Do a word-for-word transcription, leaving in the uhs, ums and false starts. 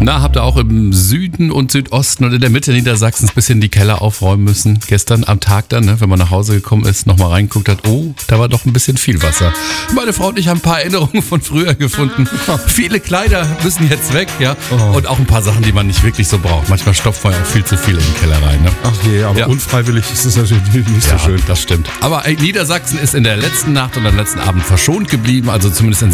Na, habt ihr auch im Süden und Südosten und in der Mitte Niedersachsens ein bisschen die Keller aufräumen müssen? Gestern am Tag dann, ne, wenn man nach Hause gekommen ist, nochmal reingeguckt hat, oh, da war doch ein bisschen viel Wasser. Meine Frau und ich haben ein paar Erinnerungen von früher gefunden. Viele Kleider müssen jetzt weg, ja. Oh. Und auch ein paar Sachen, die man nicht wirklich so braucht. Manchmal stopft man ja auch viel zu viel in den Keller rein, ne? Ach je, aber Ja. unfreiwillig ist es natürlich nicht so Ja, schön. das stimmt. Aber ey, Niedersachsen ist in der letzten Nacht und am letzten Abend verschont geblieben, also zumindest in